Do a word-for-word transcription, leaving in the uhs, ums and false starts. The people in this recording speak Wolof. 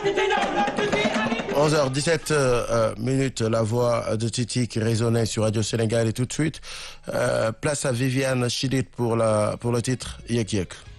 onze heures dix-sept euh, minutes, la voix de Titi qui résonnait sur Radio Sénégal et tout de suite, euh, place à Viviane Chidid pour, la, pour le titre Yek Yek.